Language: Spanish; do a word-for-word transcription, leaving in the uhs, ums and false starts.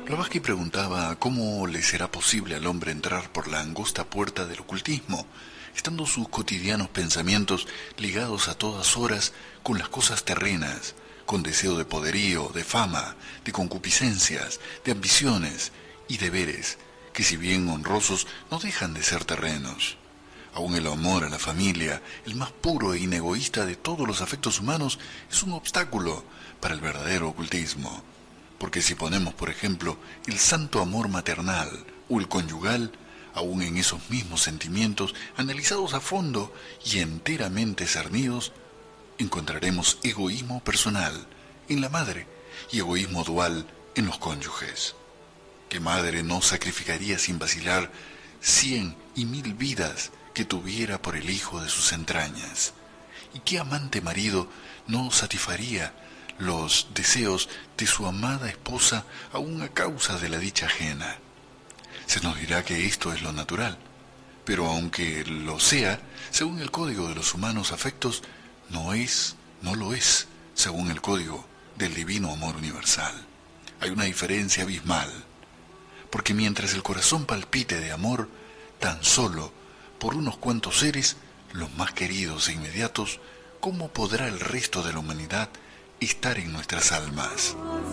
Blavatsky preguntaba cómo le será posible al hombre entrar por la angosta puerta del ocultismo, estando sus cotidianos pensamientos ligados a todas horas con las cosas terrenas, con deseo de poderío, de fama, de concupiscencias, de ambiciones y deberes, que si bien honrosos no dejan de ser terrenos. Aún el amor a la familia, el más puro e inegoísta de todos los afectos humanos, es un obstáculo para el verdadero ocultismo. Porque si ponemos, por ejemplo, el santo amor maternal o el conyugal, aún en esos mismos sentimientos, analizados a fondo y enteramente cernidos, encontraremos egoísmo personal en la madre y egoísmo dual en los cónyuges. ¿Qué madre no sacrificaría sin vacilar cien y mil vidas que tuviera por el hijo de sus entrañas? ¿Y qué amante marido no satisfaría los deseos de su amada esposa aún a causa de la dicha ajena? Se nos dirá que esto es lo natural, pero aunque lo sea, según el código de los humanos afectos, no es, no lo es, según el código del divino amor universal. Hay una diferencia abismal, porque mientras el corazón palpite de amor, tan solo por unos cuantos seres, los más queridos e inmediatos, ¿cómo podrá el resto de la humanidad estar en nuestras almas?